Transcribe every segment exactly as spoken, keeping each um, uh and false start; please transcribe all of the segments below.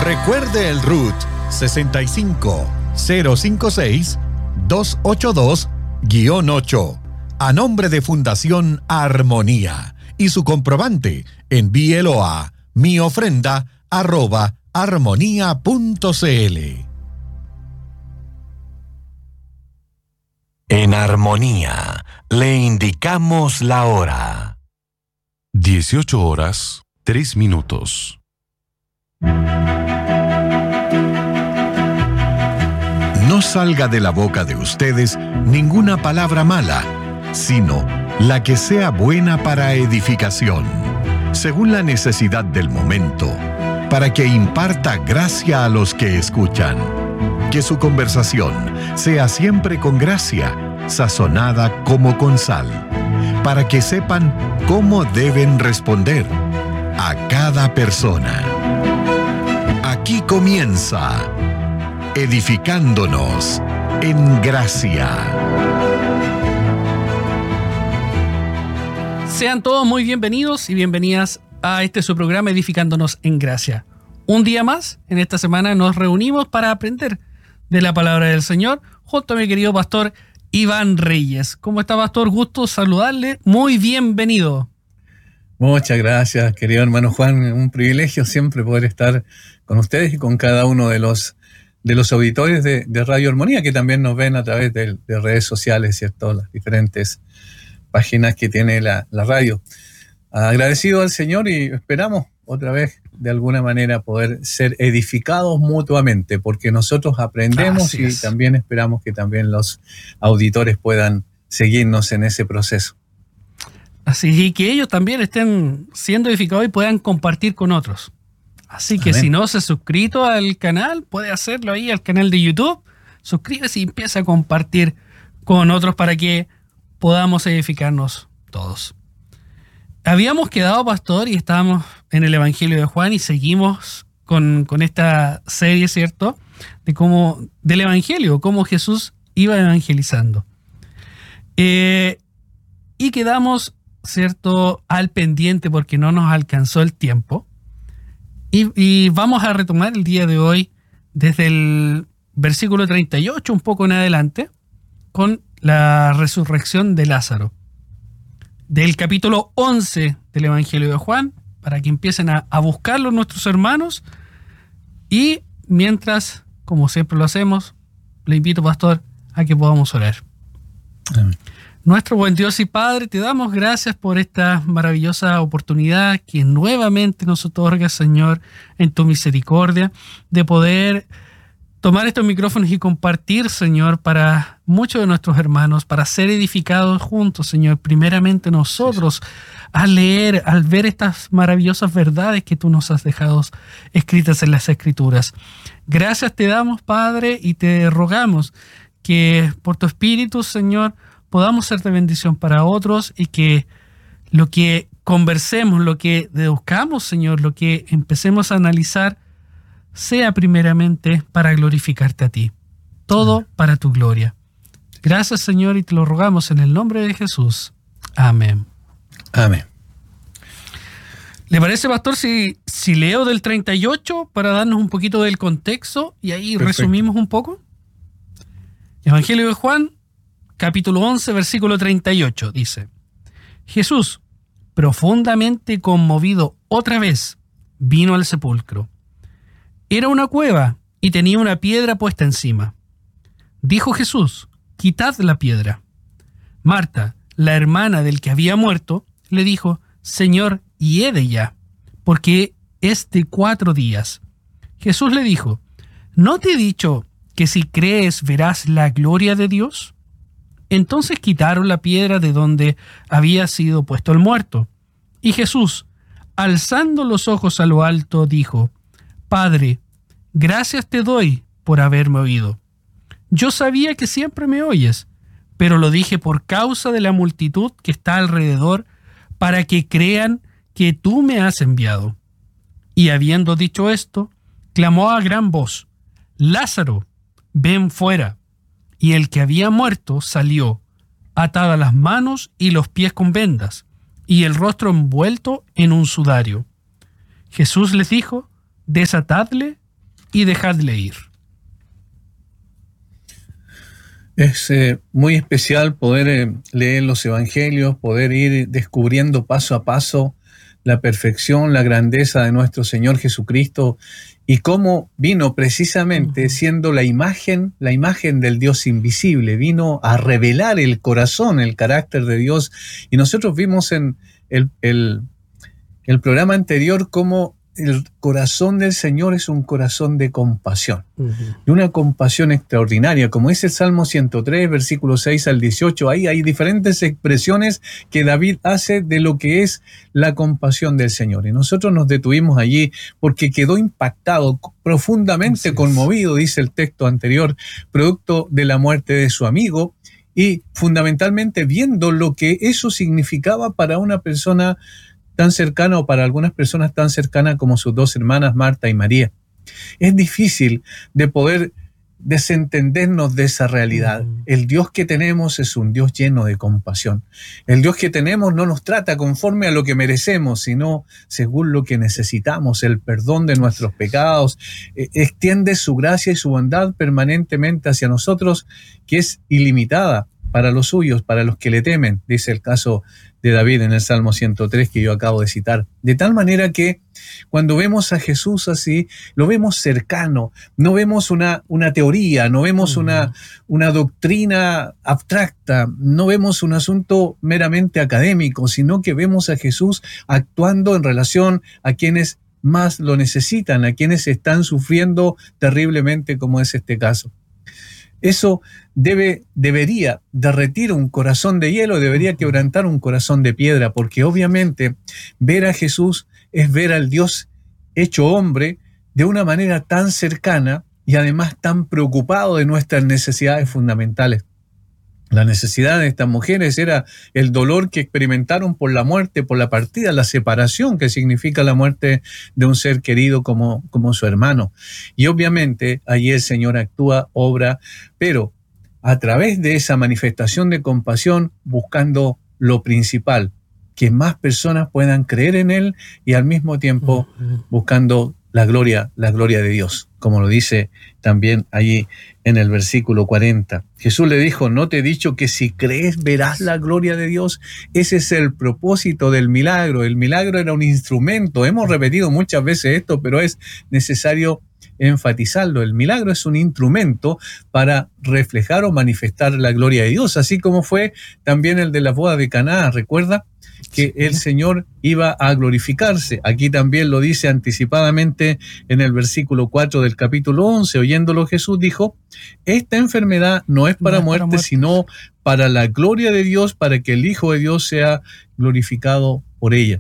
Recuerde el R U T sesenta y cinco cero cincuenta y seis doscientos ochenta y dos guión ocho a nombre de Fundación Armonía y su comprobante envíelo a mi ofrenda arroba armonía punto cl. En Armonía le indicamos la hora. dieciocho horas, tres minutos. No salga de la boca de ustedes ninguna palabra mala, sino la que sea buena para edificación, según la necesidad del momento, para que imparta gracia a los que escuchan. Que su conversación sea siempre con gracia, sazonada como con sal, para que sepan cómo deben responder a cada persona. Aquí comienza Edificándonos en Gracia. Sean todos muy bienvenidos y bienvenidas a este su programa Edificándonos en Gracia. Un día más, en esta semana nos reunimos para aprender de la palabra del Señor junto a mi querido pastor Iván Reyes. ¿Cómo está, pastor? Gusto saludarle. Muy bienvenido. Muchas gracias, querido hermano Juan. Un privilegio siempre poder estar con ustedes y con cada uno de los de los auditores de, de Radio Armonía, que también nos ven a través de, de redes sociales, ¿cierto? Las diferentes páginas que tiene la, la radio. Agradecido al Señor y esperamos otra vez de alguna manera poder ser edificados mutuamente, porque nosotros aprendemos y también esperamos que también los auditores puedan seguirnos en ese proceso. Así, y que ellos también estén siendo edificados y puedan compartir con otros. Así que Amén. Si no se ha suscrito al canal, puede hacerlo ahí al canal de YouTube. Suscríbase y empieza a compartir con otros para que podamos edificarnos todos. Habíamos quedado, pastor, y estábamos en el Evangelio de Juan y seguimos con, con esta serie, ¿cierto? De cómo, del Evangelio, cómo Jesús iba evangelizando. Eh, y quedamos, ¿cierto?, al pendiente porque no nos alcanzó el tiempo. Y, y vamos a retomar el día de hoy desde el versículo treinta y ocho, un poco en adelante, con la resurrección de Lázaro. Del capítulo once del Evangelio de Juan, para que empiecen a, a buscarlo nuestros hermanos. Y mientras, como siempre lo hacemos, le invito, pastor, a que podamos orar. Amén. Nuestro buen Dios y Padre, te damos gracias por esta maravillosa oportunidad que nuevamente nos otorga, Señor, en tu misericordia, de poder tomar estos micrófonos y compartir, Señor, para muchos de nuestros hermanos, para ser edificados juntos, Señor. Primeramente nosotros, al leer, al ver estas maravillosas verdades que tú nos has dejado escritas en las Escrituras. Gracias te damos, Padre, y te rogamos que por tu Espíritu, Señor, podamos ser de bendición para otros y que lo que conversemos, lo que deduzcamos, Señor, lo que empecemos a analizar, sea primeramente para glorificarte a ti. Todo para tu gloria. Gracias, Señor, y te lo rogamos en el nombre de Jesús. Amén. Amén. ¿Le parece, pastor, si, si leo del treinta y ocho para darnos un poquito del contexto y ahí Perfecto. Resumimos un poco? Evangelio de Juan, capítulo once, versículo treinta y ocho, dice: Jesús, profundamente conmovido otra vez, vino al sepulcro. Era una cueva y tenía una piedra puesta encima. Dijo Jesús: quitad la piedra. Marta, la hermana del que había muerto, le dijo: Señor, hiede ya, porque es de cuatro días. Jesús le dijo: ¿no te he dicho que si crees verás la gloria de Dios? Entonces quitaron la piedra de donde había sido puesto el muerto. Y Jesús, alzando los ojos a lo alto, dijo: Padre, gracias te doy por haberme oído. Yo sabía que siempre me oyes, pero lo dije por causa de la multitud que está alrededor, para que crean que tú me has enviado. Y habiendo dicho esto, clamó a gran voz: Lázaro, ven fuera. Y el que había muerto salió, atada las manos y los pies con vendas, y el rostro envuelto en un sudario. Jesús les dijo: desatadle y dejadle ir. Es eh, muy especial poder eh, leer los evangelios, poder ir descubriendo paso a paso la perfección, la grandeza de nuestro Señor Jesucristo y cómo vino precisamente siendo la imagen, la imagen del Dios invisible, vino a revelar el corazón, el carácter de Dios. Y nosotros vimos en el, el, el programa anterior cómo el corazón del Señor es un corazón de compasión, uh-huh. de una compasión extraordinaria, como dice el Salmo ciento tres, versículos seis al dieciocho, ahí hay diferentes expresiones que David hace de lo que es la compasión del Señor. Y nosotros nos detuvimos allí porque quedó impactado, profundamente sí, conmovido, dice el texto anterior, producto de la muerte de su amigo, y fundamentalmente viendo lo que eso significaba para una persona tan cercana, o para algunas personas tan cercanas como sus dos hermanas Marta y María. Es difícil de poder desentendernos de esa realidad. Uh-huh. El Dios que tenemos es un Dios lleno de compasión. El Dios que tenemos no nos trata conforme a lo que merecemos, sino según lo que necesitamos, el perdón de nuestros pecados. Eh, extiende su gracia y su bondad permanentemente hacia nosotros, que es ilimitada para los suyos, para los que le temen, dice el caso de David en el Salmo ciento tres que yo acabo de citar. De tal manera que cuando vemos a Jesús así, lo vemos cercano, no vemos una, una teoría, no vemos uh-huh. una, una doctrina abstracta, no vemos un asunto meramente académico, sino que vemos a Jesús actuando en relación a quienes más lo necesitan, a quienes están sufriendo terriblemente, como es este caso. Eso debe, debería derretir un corazón de hielo, debería quebrantar un corazón de piedra, porque obviamente ver a Jesús es ver al Dios hecho hombre de una manera tan cercana y además tan preocupado de nuestras necesidades fundamentales. La necesidad de estas mujeres era el dolor que experimentaron por la muerte, por la partida, la separación que significa la muerte de un ser querido como, como su hermano. Y obviamente allí el Señor actúa, obra, pero a través de esa manifestación de compasión, buscando lo principal, que más personas puedan creer en Él y al mismo tiempo buscando la gloria, la gloria de Dios, como lo dice también allí en el versículo cuarenta. Jesús le dijo, ¿no te he dicho que si crees verás la gloria de Dios? Ese es el propósito del milagro. El milagro era un instrumento. Hemos repetido muchas veces esto, pero es necesario enfatizarlo. El milagro es un instrumento para reflejar o manifestar la gloria de Dios, así como fue también el de la boda de Caná. ¿Recuerda? Que el Señor iba a glorificarse. Aquí también lo dice anticipadamente en el versículo cuatro del capítulo once. Oyéndolo Jesús dijo, esta enfermedad no es para, no es muerte, para muerte, sino para la gloria de Dios, para que el Hijo de Dios sea glorificado por ella.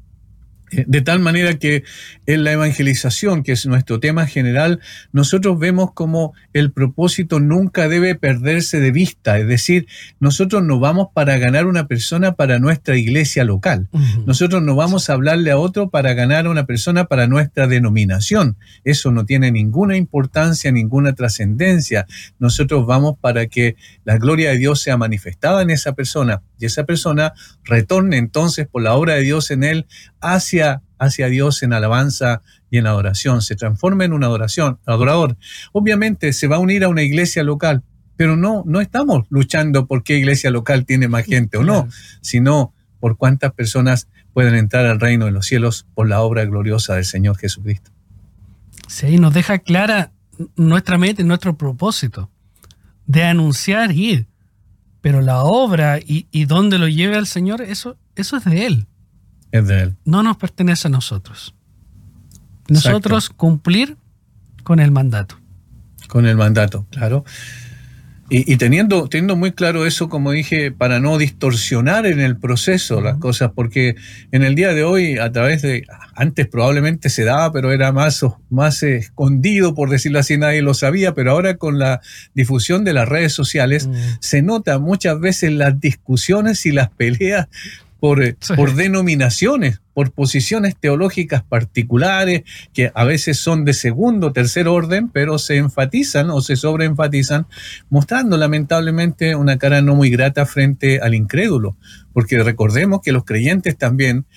De tal manera que en la evangelización, que es nuestro tema general, nosotros vemos como el propósito nunca debe perderse de vista. Es decir, nosotros no vamos para ganar una persona para nuestra iglesia local. Uh-huh. Nosotros no vamos a hablarle a otro para ganar a una persona para nuestra denominación. Eso no tiene ninguna importancia, ninguna trascendencia. Nosotros vamos para que la gloria de Dios sea manifestada en esa persona y esa persona retorne entonces por la obra de Dios en él hacia, hacia Dios en alabanza y en adoración, se transforma en un adoración, adorador. Obviamente se va a unir a una iglesia local, pero no, no estamos luchando por qué iglesia local tiene más gente o no, sino por cuántas personas pueden entrar al reino de los cielos por la obra gloriosa del Señor Jesucristo. Sí, nos deja clara nuestra meta y nuestro propósito de anunciar y ir. Pero la obra y, y dónde lo lleve al Señor, eso, eso es de Él. Es de Él. No nos pertenece a nosotros. Nosotros Exacto. Cumplir con el mandato. Con el mandato, claro. Y, y teniendo, teniendo muy claro eso, como dije, para no distorsionar en el proceso uh-huh. las cosas, porque en el día de hoy, a través de, antes probablemente se daba, pero era más, más escondido, por decirlo así, nadie lo sabía, pero ahora con la difusión de las redes sociales, uh-huh. se nota muchas veces las discusiones y las peleas por, sí. por denominaciones, por posiciones teológicas particulares que a veces son de segundo o tercer orden, pero se enfatizan o se sobreenfatizan, mostrando lamentablemente una cara no muy grata frente al incrédulo, porque recordemos que los creyentes también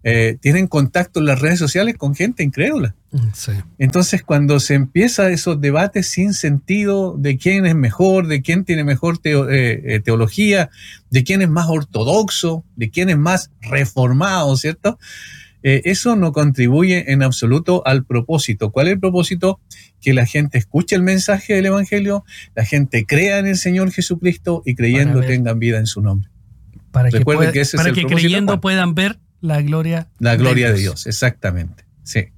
eh, tienen contacto en las redes sociales con gente incrédula. Sí. Entonces, cuando se empieza esos debates sin sentido de quién es mejor, de quién tiene mejor teo, eh, teología, de quién es más ortodoxo, de quién es más reformado, ¿cierto? Eh, eso no contribuye en absoluto al propósito. ¿Cuál es el propósito? Que la gente escuche el mensaje del Evangelio, la gente crea en el Señor Jesucristo y creyendo tengan vida en su nombre. Para que, Recuerden pueda, que, ese para es que el propósito, creyendo Juan. puedan ver la gloria, la gloria de Dios. de Dios. Dios, exactamente. Sí.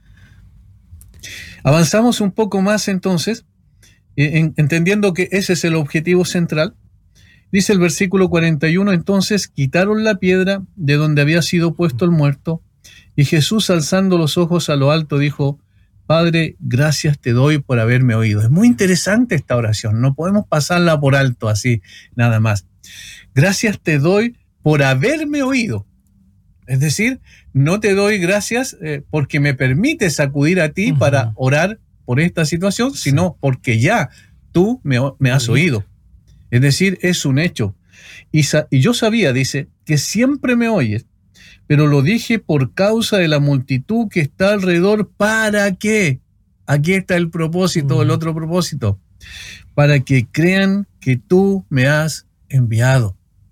Avanzamos un poco más entonces, en, entendiendo que ese es el objetivo central. Dice el versículo cuarenta y uno, entonces quitaron la piedra de donde había sido puesto el muerto, y Jesús, alzando los ojos a lo alto, dijo: Padre, gracias te doy por haberme oído. Es muy interesante esta oración, no podemos pasarla por alto así, nada más. Gracias te doy por haberme oído. Es decir, no te doy gracias eh, porque me permites acudir a ti uh-huh. para orar por esta situación, sí. sino porque ya tú me, me has oído. Es decir, es un hecho. Y, y yo sabía, dice, que siempre me oyes, pero lo dije por causa de la multitud que está alrededor. ¿Para qué? Aquí está el propósito, uh-huh. el otro propósito. Para que crean que tú me has enviado.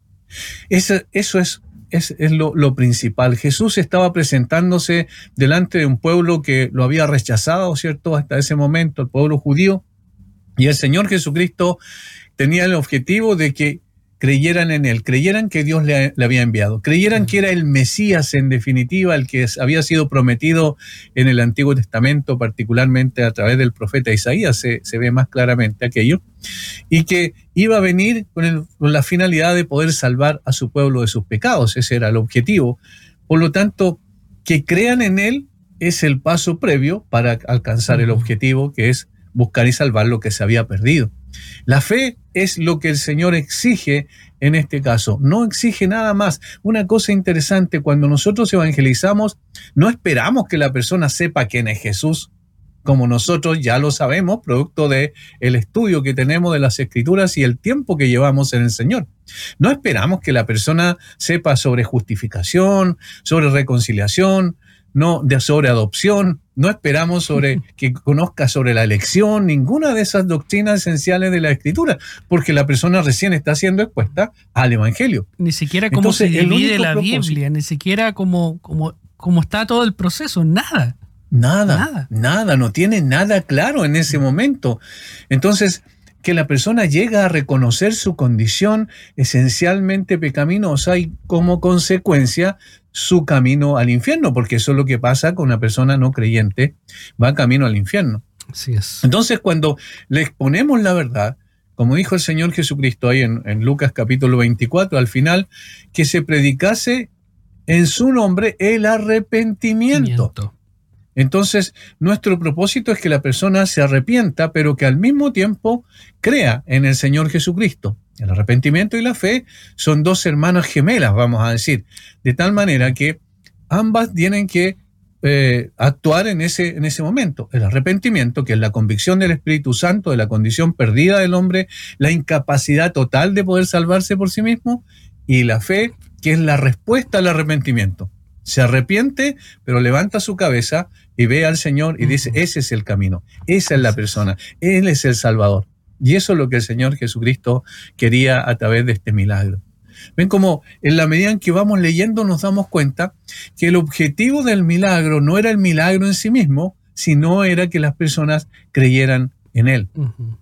Eso, eso es, es, es lo, lo principal. Jesús estaba presentándose delante de un pueblo que lo había rechazado, ¿cierto? Hasta ese momento, el pueblo judío. Y el Señor Jesucristo tenía el objetivo de que creyeran en Él, creyeran que Dios le, le había enviado, creyeran que era el Mesías en definitiva, el que había sido prometido en el Antiguo Testamento, particularmente a través del profeta Isaías, se, se ve más claramente aquello, y que iba a venir con, el, con la finalidad de poder salvar a su pueblo de sus pecados. Ese era el objetivo. Por lo tanto, que crean en Él es el paso previo para alcanzar el objetivo, que es buscar y salvar lo que se había perdido. La fe es lo que el Señor exige en este caso, no exige nada más. Una cosa interesante, cuando nosotros evangelizamos, no esperamos que la persona sepa quién es Jesús, como nosotros ya lo sabemos, producto del estudio que tenemos de las Escrituras y el tiempo que llevamos en el Señor. No esperamos que la persona sepa sobre justificación, sobre reconciliación, no de sobre adopción, no esperamos sobre que conozca sobre la elección, ninguna de esas doctrinas esenciales de la Escritura, porque la persona recién está siendo expuesta al Evangelio. Ni siquiera cómo Entonces, se divide la propósito, Biblia, ni siquiera cómo, cómo, cómo está todo el proceso, nada. Nada, nada, nada, no tiene nada claro en ese momento. Entonces, que la persona llega a reconocer su condición esencialmente pecaminosa y como consecuencia su camino al infierno, porque eso es lo que pasa con una persona no creyente, va camino al infierno. Así es. Entonces, cuando le exponemos la verdad, como dijo el Señor Jesucristo ahí en, en Lucas capítulo veinticuatro, al final, que se predicase en su nombre el arrepentimiento. Miento. Entonces, nuestro propósito es que la persona se arrepienta, pero que al mismo tiempo crea en el Señor Jesucristo. El arrepentimiento y la fe son dos hermanas gemelas, vamos a decir, de tal manera que ambas tienen que eh, actuar en ese, en ese momento. El arrepentimiento, que es la convicción del Espíritu Santo de la condición perdida del hombre, la incapacidad total de poder salvarse por sí mismo, y la fe, que es la respuesta al arrepentimiento. Se arrepiente, pero levanta su cabeza y ve al Señor y dice, ese es el camino, esa es la persona, Él es el Salvador. Y eso es lo que el Señor Jesucristo quería a través de este milagro. Ven como en la medida en que vamos leyendo nos damos cuenta que el objetivo del milagro no era el milagro en sí mismo, sino era que las personas creyeran en Él. Uh-huh.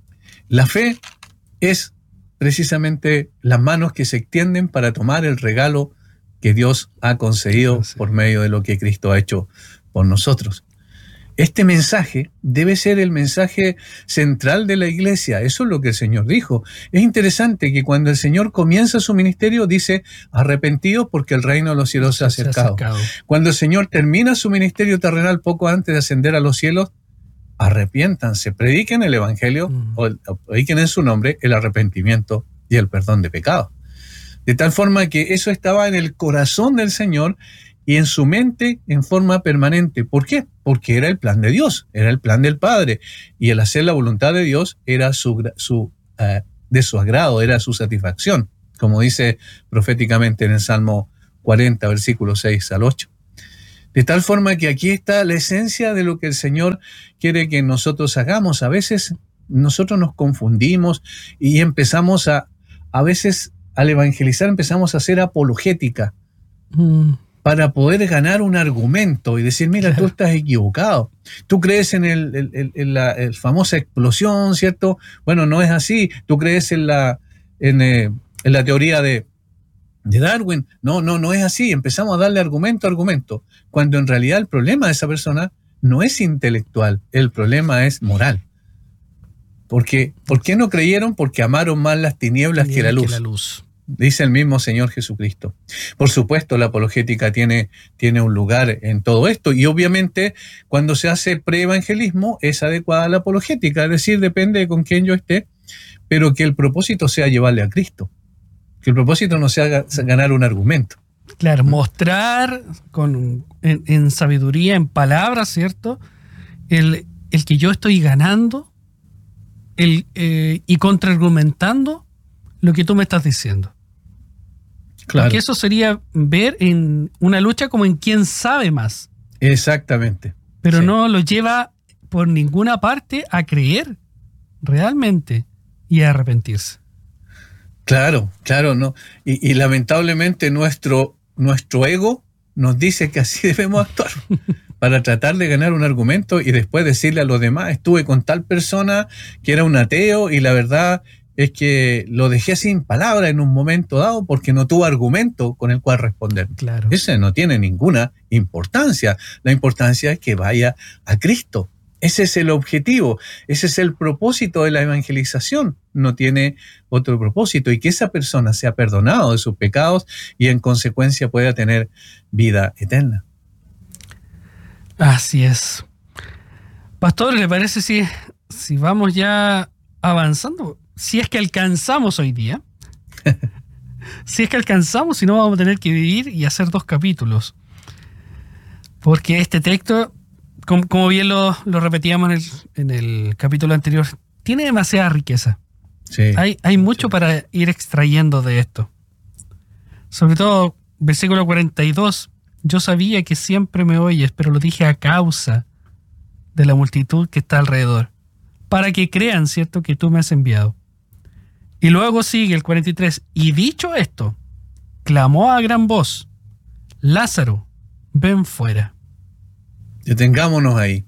La fe es precisamente las manos que se extienden para tomar el regalo que Dios ha concedido por medio de lo que Cristo ha hecho por nosotros. Este mensaje debe ser el mensaje central de la iglesia. Eso es lo que el Señor dijo. Es interesante que cuando el Señor comienza su ministerio dice, arrepentidos porque el reino de los cielos se ha acercado. Cuando el Señor termina su ministerio terrenal poco antes de ascender a los cielos, arrepiéntanse, prediquen el evangelio, mm. o, o prediquen en su nombre el arrepentimiento y el perdón de pecados. De tal forma que eso estaba en el corazón del Señor y en su mente en forma permanente. ¿Por qué? Porque era el plan de Dios, era el plan del Padre. Y el hacer la voluntad de Dios era su, su, uh, de su agrado, era su satisfacción. Como dice proféticamente en el Salmo cuarenta, versículos seis al ocho. De tal forma que aquí está la esencia de lo que el Señor quiere que nosotros hagamos. A veces nosotros nos confundimos y empezamos a, a veces al evangelizar empezamos a hacer apologética mm. para poder ganar un argumento y decir, mira, tú estás equivocado. Tú crees en, el, el, el, en la el famosa explosión, ¿cierto? Bueno, no es así. Tú crees en la, en, eh, en la teoría de de Darwin. No, no, no es así. Empezamos a darle argumento a argumento, cuando en realidad el problema de esa persona no es intelectual, el problema es moral. Porque, ¿por qué no creyeron? Porque amaron más las tinieblas que la luz. Que la luz. Dice el mismo Señor Jesucristo. Por supuesto, la apologética tiene, tiene un lugar en todo esto, y obviamente cuando se hace preevangelismo es adecuada la apologética, es decir, depende de con quién yo esté, pero que el propósito sea llevarle a Cristo. Que el propósito no sea ganar un argumento. Claro, mostrar con, en, en sabiduría, en palabras, ¿cierto? El, el que yo estoy ganando el, eh, y contraargumentando lo que tú me estás diciendo. Claro. Porque eso sería ver en una lucha como en quién sabe más. Exactamente. Pero sí. no lo lleva por ninguna parte a creer realmente y a arrepentirse. Claro, claro, no. Y, y lamentablemente nuestro, nuestro ego nos dice que así debemos actuar para tratar de ganar un argumento y después decirle a los demás, estuve con tal persona que era un ateo y la verdad es que lo dejé sin palabra en un momento dado porque no tuvo argumento con el cual responder. Claro. Eso no tiene ninguna importancia. La importancia es que vaya a Cristo. Ese es el objetivo, ese es el propósito de la evangelización. No tiene otro propósito, y que esa persona sea perdonado de sus pecados y en consecuencia pueda tener vida eterna. Así es. Pastor, ¿le parece si, si vamos ya avanzando? Si es que alcanzamos hoy día. Si es que alcanzamos, si no vamos a tener que dividir y hacer dos capítulos. Porque este texto, como, como bien lo, lo repetíamos en el, en el capítulo anterior, tiene demasiada riqueza. Sí, hay, hay mucho sí. para ir extrayendo de esto. Sobre todo, versículo cuarenta y dos. Yo sabía que siempre me oyes, pero lo dije a causa de la multitud que está alrededor, para que crean, ¿cierto?, que tú me has enviado. Y luego sigue el cuarenta y tres. Y dicho esto, clamó a gran voz, Lázaro, ven fuera. Detengámonos ahí.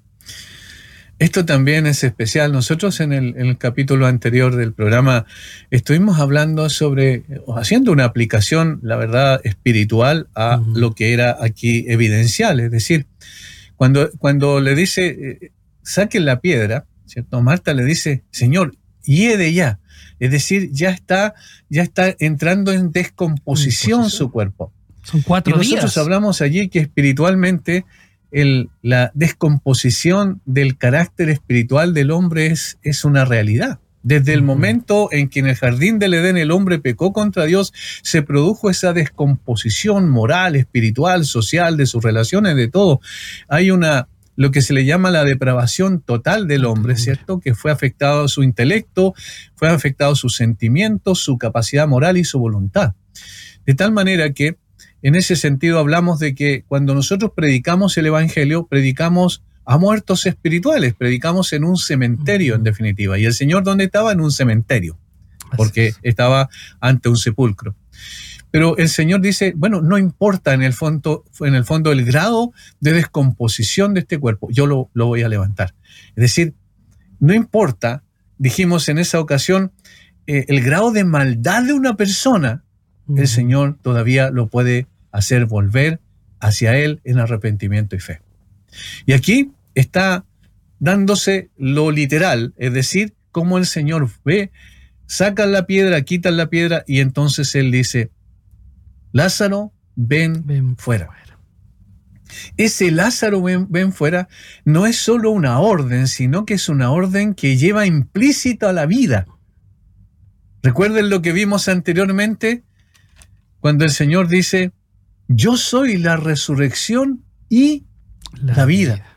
Esto también es especial. Nosotros en el, en el capítulo anterior del programa estuvimos hablando sobre, haciendo una aplicación, la verdad, espiritual a uh-huh. lo que era aquí evidencial. Es decir, cuando, cuando le dice, eh, saquen la piedra, ¿cierto? Marta le dice, Señor, hiede ya. Es decir, ya está, ya está entrando en descomposición su cuerpo. Son cuatro y nosotros días. hablamos allí que espiritualmente el, la descomposición del carácter espiritual del hombre es, es una realidad. Desde el uh-huh. momento en que en el jardín del Edén el hombre pecó contra Dios, se produjo esa descomposición moral, espiritual, social, de sus relaciones, de todo. Hay una, lo que se le llama la depravación total del hombre, ¿cierto? Que fue afectado su intelecto, fue afectado sus sentimientos, su capacidad moral y su voluntad. De tal manera que, en ese sentido, hablamos de que cuando nosotros predicamos el Evangelio, predicamos a muertos espirituales, predicamos en un cementerio, en definitiva. ¿Y el Señor dónde estaba? En un cementerio, porque estaba ante un sepulcro. Pero el Señor dice, bueno, no importa en el fondo, en el fondo el grado de descomposición de este cuerpo, yo lo, lo voy a levantar. Es decir, no importa, dijimos en esa ocasión, eh, el grado de maldad de una persona, uh-huh. el Señor todavía lo puede hacer volver hacia Él en arrepentimiento y fe. Y aquí está dándose lo literal, es decir, cómo el Señor ve, sacan la piedra, quitan la piedra, y entonces Él dice, Lázaro, ven, ven fuera. fuera. Ese Lázaro, ven, ven fuera, no es solo una orden, sino que es una orden que lleva implícita a la vida. Recuerden lo que vimos anteriormente, cuando el Señor dice, yo soy la resurrección y la, la vida. vida.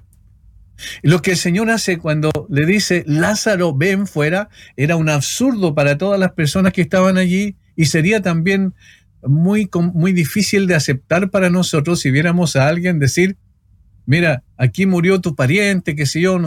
Lo que el Señor hace cuando le dice, Lázaro, ven fuera, era un absurdo para todas las personas que estaban allí, y sería también muy, muy difícil de aceptar para nosotros si viéramos a alguien decir, mira, aquí murió tu pariente, qué sé yo,